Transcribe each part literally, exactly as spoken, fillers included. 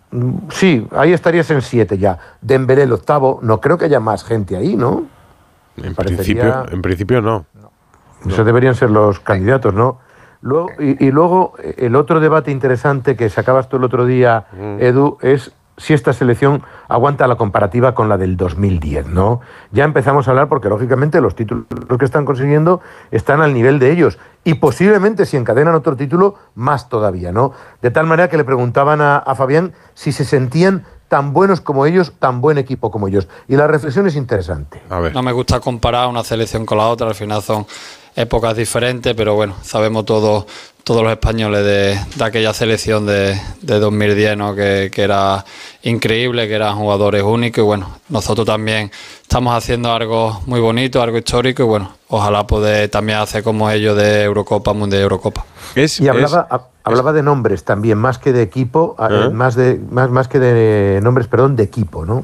Sí, ahí estarías en siete ya. Dembélé el octavo. No creo que haya más gente ahí, ¿no? En principio, en principio no. no. Esos deberían ser los candidatos, ¿no? Luego, y, y luego, el otro debate interesante que sacabas tú el otro día, mm. Edu, es si esta selección aguanta la comparativa con la del dos mil diez, ¿no? Ya empezamos a hablar porque, lógicamente, los títulos que están consiguiendo están al nivel de ellos. Y posiblemente, si encadenan otro título, más todavía, ¿no? De tal manera que le preguntaban a, a Fabián si se sentían tan buenos como ellos, tan buen equipo como ellos. Y la reflexión es interesante. A ver. No me gusta comparar una selección con la otra, al final son épocas diferentes, pero bueno, sabemos todos todos los españoles de, de aquella selección de, de dos mil diez, ¿no? que, que era increíble, que eran jugadores únicos, y bueno, nosotros también estamos haciendo algo muy bonito, algo histórico, y bueno, ojalá poder también hacer como ellos de Eurocopa, Mundial Eurocopa. Es, y hablaba, es, hablaba es, de nombres también, más que de equipo, ¿eh? más, de, más, más que de nombres, perdón, de equipo, ¿no?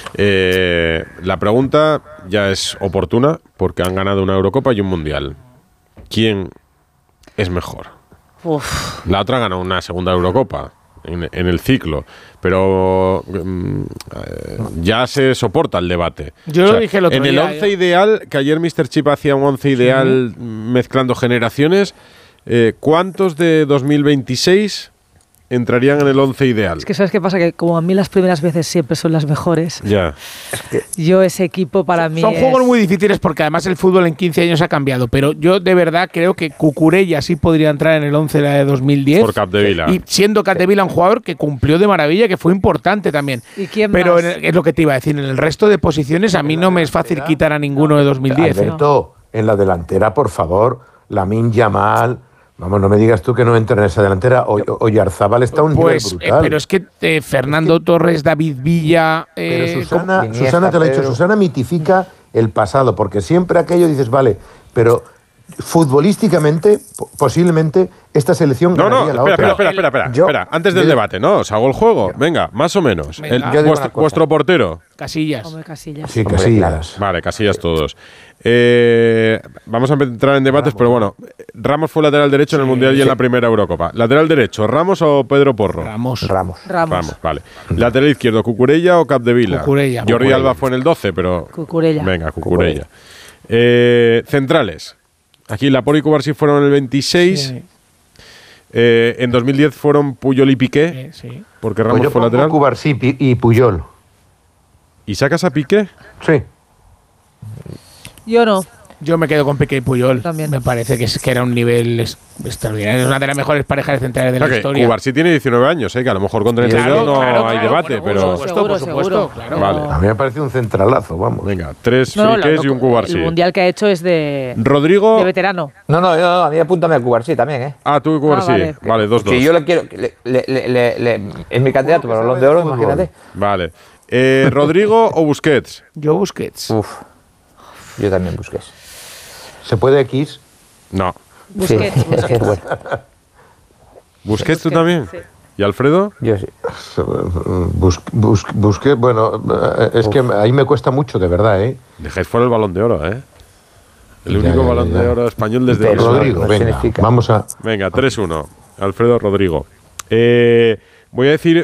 Eh, la pregunta ya es oportuna porque han ganado una Eurocopa y un Mundial. ¿Quién es mejor? Uf. La otra ganó una segunda Eurocopa en, en el ciclo, pero um, eh, ya se soporta el debate. Yo o sea, lo dije el otro en día. En el once ¿eh? ideal, que ayer míster Chip hacía un once ideal sí. mezclando generaciones, eh, ¿cuántos de dos mil veintiséis entrarían en el once ideal? Es que ¿sabes qué pasa? Que como a mí las primeras veces siempre son las mejores. Ya. Yo ese equipo para son, mí Son es... juegos muy difíciles porque además el fútbol en quince años ha cambiado, pero yo de verdad creo que Cucurella sí podría entrar en el once de dos mil diez. Por Capdevila. Y siendo Capdevila un jugador que cumplió de maravilla, que fue importante también. ¿Y quién pero más? En el, es lo que te iba a decir, en el resto de posiciones a mí no me es fácil quitar a ninguno de dos mil diez. Alberto, ¿eh? En la delantera, por favor, Lamine Yamal... Vamos, no me digas tú que no entra en esa delantera. Oyarzábal está a un pues, nivel brutal. Eh, pero es que eh, Fernando es que, Torres, David Villa... Eh, pero Susana, Susana te lo he dicho, Susana mitifica el pasado, porque siempre aquello dices, vale, pero futbolísticamente, posiblemente, esta selección no, ganaría no, la espera, otra. espera, espera, espera, yo, espera. Antes del yo, debate, ¿no? Os hago el juego. Venga, más o menos. Venga. El, vuestro, vuestro portero. Casillas. Hombre, Casillas. Sí, Casillas. Vale, Casillas todos. Eh, vamos a entrar en debates, Ramos. Pero bueno, Ramos fue lateral derecho sí, en el Mundial y en sí. la primera Eurocopa. ¿Lateral derecho, Ramos o Pedro Porro? Ramos. Ramos. Ramos. Ramos, vale. ¿Lateral izquierdo, Cucurella o Capdevila? Cucurella. Jordi Cucurella. Alba fue en el doce, pero... Cucurella. Venga, Cucurella. Eh, centrales. Aquí Laporte y Cubarsí fueron en el veintiséis. Sí. Eh, en dos mil diez fueron Puyol y Piqué. Sí, sí. Porque Ramos pues fue lateral. Cubarsí y Puyol. ¿Y sacas a Piqué? Sí. Yo no. Yo me quedo con Piqué y Puyol. También. Me parece que, es, que era un nivel extraordinario. Es una de las mejores parejas de centrales de la okay, historia. Cubarsí tiene diecinueve años, ¿eh? Que a lo mejor con treinta y dos claro, no claro, hay claro, debate, bueno, pero... Por supuesto, por seguro, supuesto. seguro. Claro. Vale. A mí me parece un centralazo, vamos. Venga, tres no, Piqués no, y un Cubarsí. El mundial que ha hecho es de... Rodrigo... De veterano. No, no, no, a mí apúntame a Cubarsí también, ¿eh? Ah, tú y Cubarsí. Ah, vale, vale, dos, dos. Que yo le quiero... Le, le, le, le, es mi candidato para el Balón de Oro, imagínate. Vale. Eh, ¿Rodrigo o Busquets? Yo Busquets. Uf. Yo también Busquets. ¿Se puede X? No. Busquets. Sí, es que es bueno. ¿Busquets tú también? Sí. ¿Y Alfredo? Yo sí. Bus, bus, Busquets, bueno, es Uf. que ahí me cuesta mucho, de verdad, ¿eh? Dejáis fuera el Balón de Oro, ¿eh? El único ya, ya, Balón ya. de Oro español desde... Pero Rodrigo, venga, significa. Vamos a... Venga, tres uno. Alfredo, Rodrigo. Eh, voy a decir...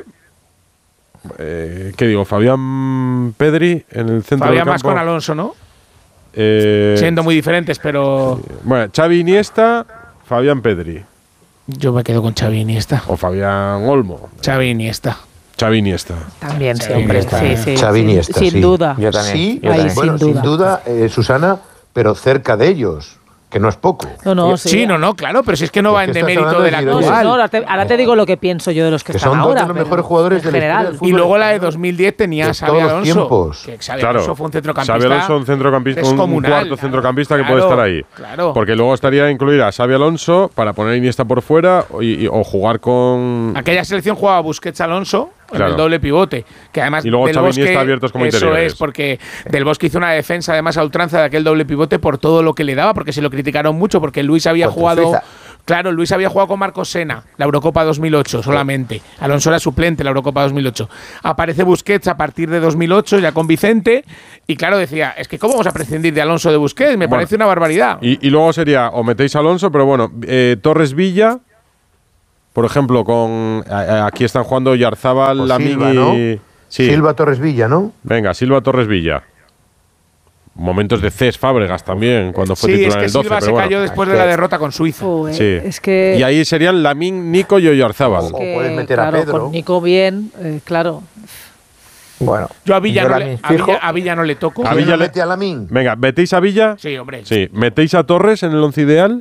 Eh, ¿Qué digo? Fabián Pedri en el centro Fabián del campo. más con Alonso, ¿no? Eh, Siendo muy diferentes, pero... Bueno, Xavi Iniesta, Fabián Pedri. Yo me quedo con Xavi Iniesta. O Fabián Olmo. Xavi Iniesta. Xavi Iniesta. También, Xavi sí, hombre. Iniesta, Sí, eh. sí, Xavi sin, Iniesta, sin sí. duda. Yo también. Sí, yo ahí también. bueno, sin duda. sin duda, eh, Susana, pero cerca de ellos, que no es poco. No, no, sí, sí. no, no, claro, pero si es que no Es va que en estás demérito hablando de de la decir, No, oye, actual. no, ahora, te, ahora te digo lo que pienso yo de los que, Que están son ahora. dos de los pero mejores jugadores en de la historia general. del fútbol. Y luego la de dos mil diez tenía a De Xavi todos los Alonso. tiempos. Que Xavi Claro. Alonso fue un centrocampista. Xavi Alonso, un centrocampista, un descomunal, cuarto claro, centrocampista claro, que puede estar ahí. Claro. Porque luego estaría incluir a Xavi Alonso para poner a Iniesta por fuera o, y, o jugar con... Aquella selección jugaba Busquets Alonso en Claro. el doble pivote. Que además Y luego Del Xavi Bosque, Iniesta abiertos como eso interiores. es, porque Del Bosque hizo una defensa además a ultranza de aquel doble pivote por todo lo que le daba, porque se lo criticaron mucho, porque Luis había Contra jugado... Suiza. Claro, Luis había jugado con Marcos Sena, la Eurocopa dos mil ocho solamente. Alonso era suplente la Eurocopa dos mil ocho. Aparece Busquets a partir de dos mil ocho, ya con Vicente, y claro, decía, es que ¿cómo vamos a prescindir de Alonso de Busquets? Me Bueno, parece una barbaridad. Y, y luego sería, o metéis a Alonso, pero bueno, eh, Torres Villa por ejemplo, con aquí están jugando Oyarzábal, O Lamín Silva, y... ¿no? Sí. Silva Torres Villa, ¿no? Venga, Silva Torres Villa. Momentos de Cés Fábregas también, cuando fue Sí, es titular que en el doce. Silva se pero cayó bueno. después es de la que- derrota con Suiza. Joder, Sí. Es que. Y ahí serían Lamín, Nico y Oyarzábal. es O que, puedes meter a claro, Pedro. Con Nico bien, eh, claro. Bueno, Yo a Villa, yo no la le, min a, fijo. Villa, a Villa no le toco. A ¿Quién Villa lo le- mete a Lamín? Venga, ¿metéis a Villa? Sí, hombre. Sí. ¿Metéis a Torres en el once ideal?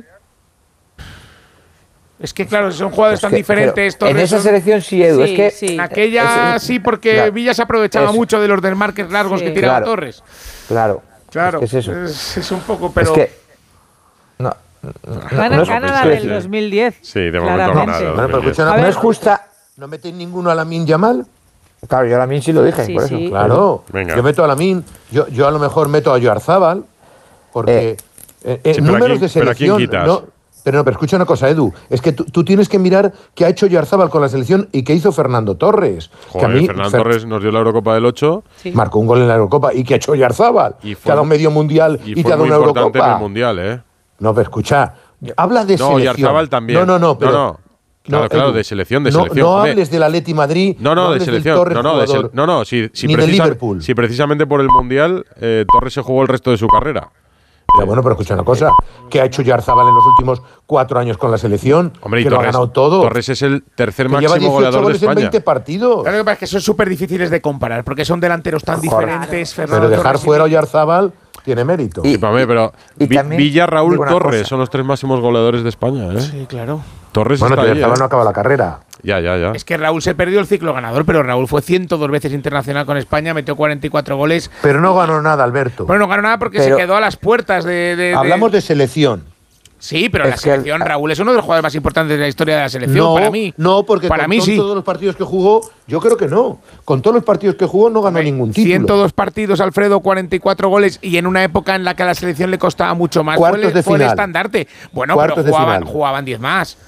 Es que, claro, son jugadores Es tan que- diferentes. pero en Torres esa son- selección sí, Edu, es Sí, que sí. En aquella es- sí, porque claro. Villa se aprovechaba Eso. mucho de los desmarques largos Sí. que tiraba Claro. Torres. Claro, Claro, es que es eso. es, es un poco, pero. Es que no, Gana, no es- gana la sí, del sí. dos mil diez. Sí, de momento claramente. ganado. Bueno, pero escucha una A no ver, es justa. ¿No metéis ninguno a Lamín Yamal? Claro, yo a mí sí lo dije, Sí, por eso. sí. Claro. Venga. Yo meto a Lamín. Yo, yo a lo mejor meto a Oyarzábal. Porque Eh. eh, eh, Sí, pero ¿a números quién- de pero ¿a quién selección. quitas? No, pero no, pero escucha una cosa, Edu. Es que tú, tú tienes que mirar qué ha hecho Oyarzábal con la selección y qué hizo Fernando Torres. que Joder, a mí, Fernando Fer- Torres nos dio la Eurocopa del ocho Sí. marcó un gol en la Eurocopa. ¿Y qué ha hecho Oyarzábal? Y Te fue- ha dado medio mundial y, y te fue ha dado muy una importante en el Eurocopa. Mundial, ¿eh? No, pero escucha. Habla de No, selección. Oyarzábal también. No, no, no. Pero, No, no. Claro, claro, Edu, de selección, de no- selección. No, Hombre. hables del Atleti Madrid. No, no, de hables del selección. Torres No, no, de jugador, sele- no, no, si, si, ni de precisa- Liverpool. si precisamente por el Mundial eh, Torres se jugó el resto de su carrera. Ya, bueno, pero escucha una cosa. ¿Qué ha hecho Oyarzábal en los últimos cuatro años con la selección? Hombre, y que lo ha Torres, ganado todo. Torres es el tercer que lleva máximo dieciocho goleador de goles en España. veinte partidos. Claro, lo que pasa es que son súper difíciles de comparar, porque son delanteros tan Joder. diferentes. Fernando Pero dejar Torres y fuera a Villa. Oyarzábal tiene mérito. Y- Sí, pa' mí, pero y Vi- también Villa, Raúl, digo una Torres cosa. son los tres máximos goleadores de España, ¿eh? Sí, claro. Torres Bueno, está que ahí, Oyarzábal ¿eh? no acaba la carrera. Ya, ya, ya. Es que Raúl se perdió el ciclo ganador, pero Raúl fue ciento dos veces internacional con España, metió cuarenta y cuatro goles. Pero no ganó nada, Alberto. Bueno, no ganó nada porque Pero- se quedó a las puertas de. de- de- Hablamos de selección. Sí, pero en la Es que el- selección Raúl es uno de los jugadores más importantes de la historia de la selección, No, para mí. no, porque para con mí to- sí. todos los partidos que jugó, yo creo que no. Con todos los partidos que jugó no ganó ningún título. ciento dos partidos, Alfredo, cuarenta y cuatro goles y en una época en la que a la selección le costaba mucho más. Cuartos fue, el- de fue el final. estandarte. Bueno, Cuartos de pero jugaban, final. jugaban diez más.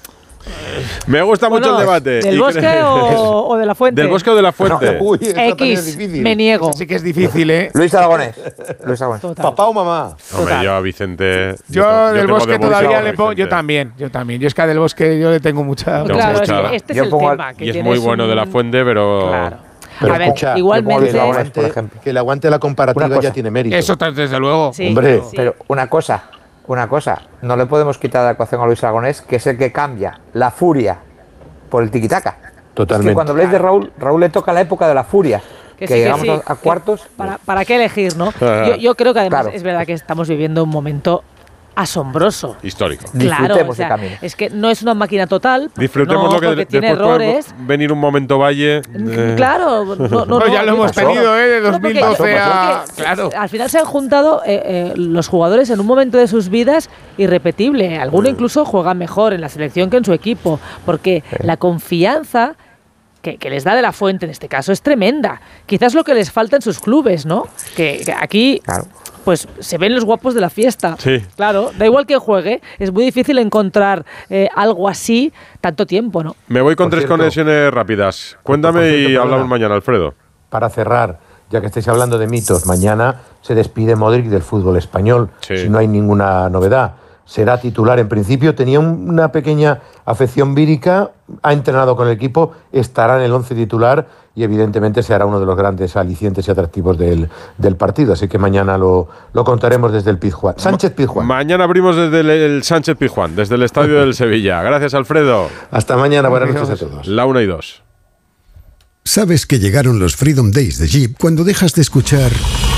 Me gusta mucho Bueno, el debate. ¿Del Y Bosque creo- o, o de la Fuente? ¿Del Bosque o de la Fuente? Uy, esta también es X, difícil. me niego. Así que es difícil, ¿eh? Luis Aragonés. Luis Aragonés. Total. Papá o mamá. Hombre, yo a Vicente. Yo, tengo- del tengo Bosque de mucho todavía a le pongo. Yo Vicente. también, yo también. Yo es que a del Bosque yo le tengo mucha. Tengo Claro, es mucha- que este es Yo el pongo al- tema. Que Y es tienes muy bueno un- de la Fuente, pero. Claro. Pero a ver, escucha, igualmente. yo pongo a Luis Que le Aragonés, por aguante- ejemplo. que le aguante la comparativa Una cosa. ya tiene mérito. Eso desde luego. Sí, Hombre. sí. Pero una cosa, una cosa, no le podemos quitar de la ecuación a Luis Aragonés, que es el que cambia la furia por el tiquitaca. Totalmente. Es que cuando habléis de Raúl, Raúl le toca la época de la furia. Que Que, sí, que llegamos sí, a, a que cuartos. ¿Para, ¿Para qué elegir, no? Yo, yo creo que además Claro. es verdad que estamos viviendo un momento asombroso. Histórico. Claro, Disfrutemos o sea, el camino. es que no es una máquina total. Disfrutemos no, lo que porque de- tiene después puede errores. venir un momento valle. eh, Claro, no, no, no, No, ya lo hemos pasó. tenido, ¿eh? De No, dos mil porque- doce a. porque Claro. Al final se han juntado eh, eh, los jugadores en un momento de sus vidas irrepetible. Alguno incluso juega mejor en la selección que en su equipo, porque la confianza que, que les da de la Fuente en este caso es tremenda. Quizás lo que les falta en sus clubes, ¿no? Que, que aquí Claro. pues se ven los guapos de la fiesta. Sí. Claro, da igual que juegue, es muy difícil encontrar eh, algo así tanto tiempo, ¿no? Me voy con Por tres cierto- conexiones rápidas. Cuéntame Por cierto, y perdona. hablamos mañana, Alfredo. Para cerrar, ya que estáis hablando de mitos, mañana se despide Modric del fútbol español, Sí. si no hay ninguna novedad. Será titular en principio, tenía un- una pequeña afección vírica, ha entrenado con el equipo, estará en el once titular y evidentemente será uno de los grandes alicientes y atractivos del, del partido. Así que mañana lo, lo contaremos desde el Pizjuán. Sánchez Pizjuán. Mañana abrimos desde el, el Sánchez Pizjuán, desde el estadio del Sevilla. Gracias, Alfredo. Hasta mañana, buenas noches a todos. La una y dos. Sabes que llegaron los Freedom Days de Jeep cuando dejas de escuchar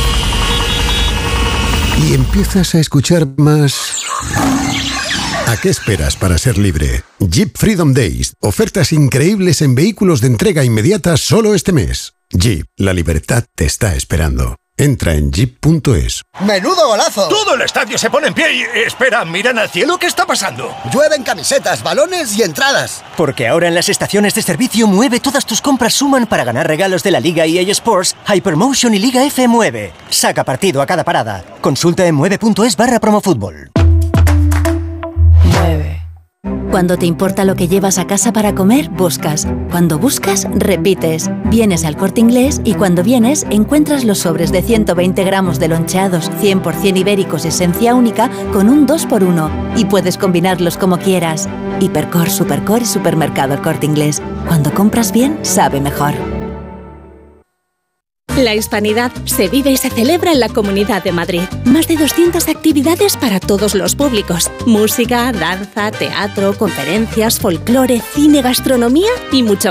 y empiezas a escuchar más. ¿A qué esperas para ser libre? Jeep Freedom Days. Ofertas increíbles en vehículos de entrega inmediata solo este mes. Jeep, la libertad te está esperando. Entra en jeep punto es. ¡Menudo golazo! Todo el estadio se pone en pie y... Espera, miran al cielo, ¿qué está pasando? Llueven camisetas, balones y entradas. Porque ahora en las estaciones de servicio Mueve todas tus compras suman para ganar regalos de la Liga E A Sports, Hypermotion y Liga F Mueve. Saca partido a cada parada. Consulta en mueve punto es barra promofútbol. Mueve. Cuando te importa lo que llevas a casa para comer, buscas. Cuando buscas, repites. Vienes al Corte Inglés y cuando vienes encuentras los sobres de ciento veinte gramos de loncheados cien por ciento ibéricos esencia única con un dos por uno y puedes combinarlos como quieras. Hipercor, Supercor y Supermercado El Corte Inglés. Cuando compras bien, sabe mejor. La Hispanidad se vive y se celebra en la Comunidad de Madrid. Más de doscientas actividades para todos los públicos. Música, danza, teatro, conferencias, folclore, cine, gastronomía y mucho